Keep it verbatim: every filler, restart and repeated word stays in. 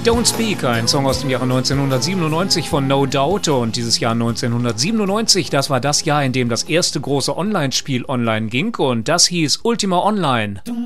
Don't Speak, ein Song aus dem Jahre neunzehnhundertsiebenundneunzig von No Doubt, und dieses Jahr neunzehnhundertsiebenundneunzig, das war das Jahr, in dem das erste große Online-Spiel online ging, und das hieß Ultima Online.